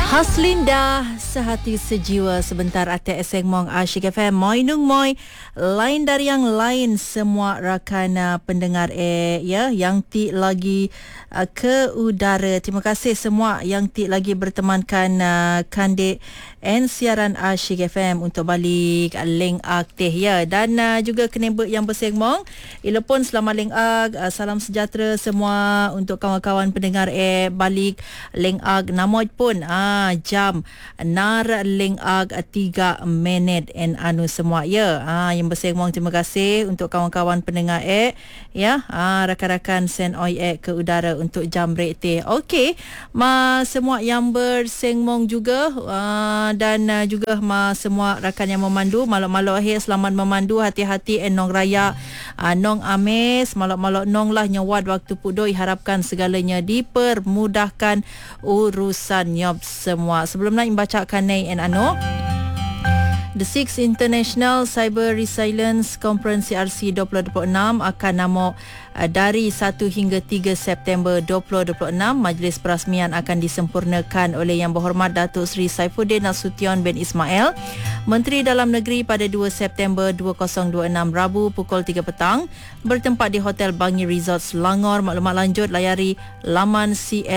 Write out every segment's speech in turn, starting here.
Haslinda sehati sejiwa sebentar atas eseng mong Asyik FM moi nung moi lain dari yang lain semua rakan pendengar ya yang ti lagi ke udara. Terima kasih semua yang ti lagi bertemankan kandik and siaran Asyik FM untuk balik link aktif ya, dan juga kenembek yang berseng mong ila pun selamat link salam sejahtera semua untuk kawan-kawan pendengar balik link namoj pun jam nar leng 3 minit and anu semua ya. Yang bersengmong terima kasih untuk kawan-kawan pendengar ya, rakan-rakan sen oi ke udara untuk jam break teh. Okey, semua yang bersengmong juga dan juga semua rakan yang memandu malok-malok selamat memandu, hati-hati nong raya nong ames malok-malok nong lah nyawad waktu pudoi, harapkan segalanya dipermudahkan urusan nyob semua. Sebelum nak membacakan and The 6th International Cyber Resilience Conference CRC 2026 akan nama dari 1 hingga 3 September 2026. Majlis perasmian akan disempurnakan oleh Yang Berhormat Datuk Seri Saifuddin Nasution bin Ismail, Menteri Dalam Negeri pada 2 September 2026 Rabu pukul 3 petang, bertempat di Hotel Bangi Resort Selangor. Maklumat lanjut layari laman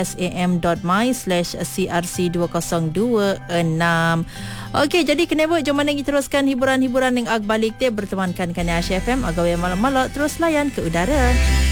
csam.my/crc2026. Okey, jadi kenapa jom mana kita teruskan hiburan-hiburan yang balik teh bertemankan kan Asyik FM agak malam-malam terus layan ke udara.